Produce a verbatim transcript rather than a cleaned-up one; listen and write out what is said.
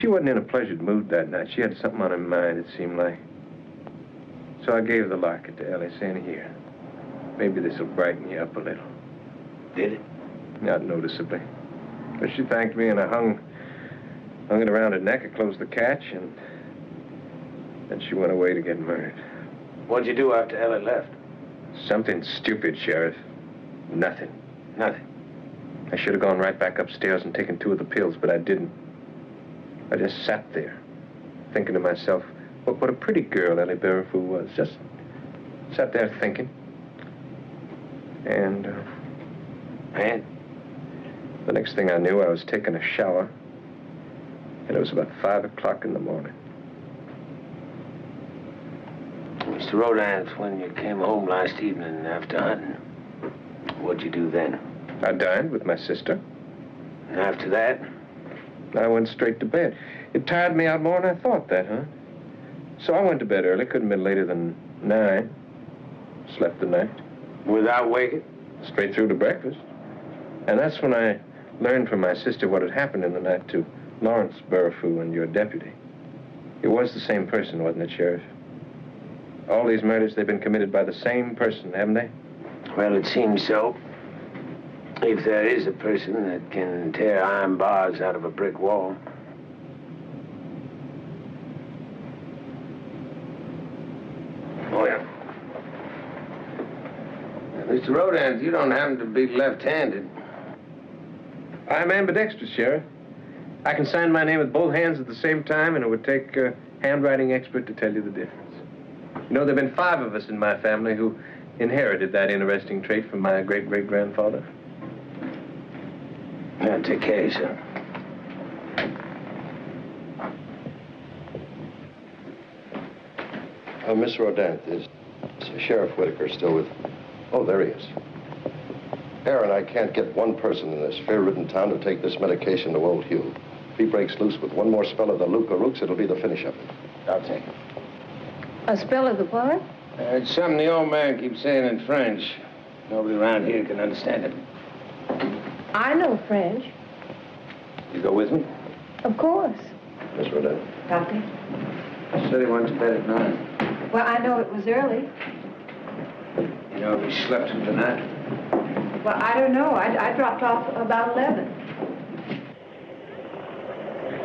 She wasn't in a pleasured mood that night. She had something on her mind, it seemed like. So I gave the locket to Ellie, saying, here, maybe this will brighten you up a little. Did it? Not noticeably. But she thanked me, and I hung, hung it around her neck. I closed the catch, and then she went away to get murdered. What'd you do after Ellie left? Something stupid, Sheriff. Nothing. Nothing. I should have gone right back upstairs and taken two of the pills, but I didn't. I just sat there, thinking to myself, what, what a pretty girl Ellie Barafoo was. Just sat there thinking. And, uh, And? The next thing I knew, I was taking a shower, and it was about five o'clock in the morning. Mister Rodance, when you came home last evening after hunting, what'd you do then? I dined with my sister. And after that? I went straight to bed. It tired me out more than I thought that, huh? So I went to bed early. Couldn't have been later than nine. Slept the night. Without waking? Straight through to breakfast. And that's when I learned from my sister what had happened in the night to Lawrence Barafoo and your deputy. It was the same person, wasn't it, Sheriff? All these murders, they've been committed by the same person, haven't they? Well, it seems so. If there is a person that can tear iron bars out of a brick wall. Oh, yeah. Now, Mister Rodance, you don't happen to be left-handed. I'm ambidextrous, Sheriff. I can sign my name with both hands at the same time, and it would take a handwriting expert to tell you the difference. You know, there have been five of us in my family who inherited that interesting trait from my great-great-grandfather. That's the case, huh? Oh, Miss Rodant, is Sheriff Whitaker still with... Oh, there he is. Aaron, I can't get one person in this fear-ridden town to take this medication to old Hugh. If he breaks loose with one more spell of the Luca-Rooks, it'll be the finish of it. I'll take it. A spell of the what? Uh, it's something the old man keeps saying in French. Nobody around here can understand it. I know French. You go with me? Of course. Miss Rodant. Doctor? Said he went to bed at nine. Well, I know it was early. You know if he slept through the night? Well, I don't know. I, I dropped off about eleven.